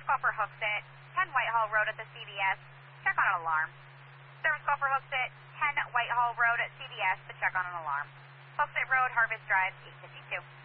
call for Hooksett, 10 Whitehall Road at the CVS. Check on an alarm. Service call for Hooksett, 10 Whitehall Road at CVS to check on an alarm. Hooksett Road, Harvest Drive, 852.